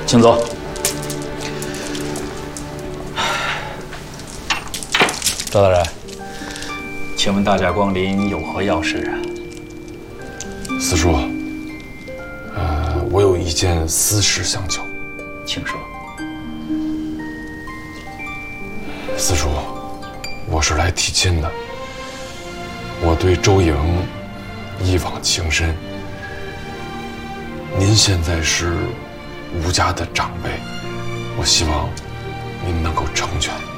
请坐。赵大人，请问大驾光临有何要事啊？ 四叔，我有一件私事相求， 请说。 四叔，我是来提亲的。我对周莹一往情深，您现在是吴家的长辈，我希望您能够成全。